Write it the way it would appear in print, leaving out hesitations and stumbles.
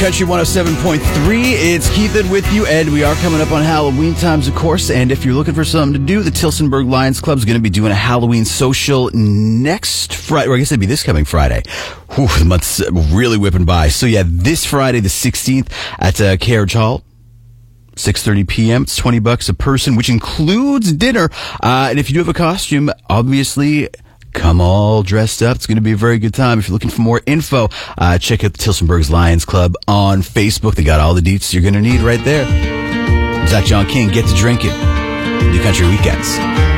Country 107.3. It's Keithan with you, and we are coming up on Halloween times, of course. And if you're looking for something to do, the Tillsonburg Lions Club is going to be doing a Halloween social next Friday. Or I guess it'd be this coming Friday. Whew, the month's really whipping by. So yeah, this Friday, the 16th, at Carriage Hall. 6:30 p.m. It's $20 a person, which includes dinner. And if you do have a costume, obviously, come all dressed up. It's going to be a very good time. If you're looking for more info, check out the Tillsonburg's Lions Club on Facebook. They got all the deets you're going to need right there. Zach John King, get to drinking. New Country Weekends.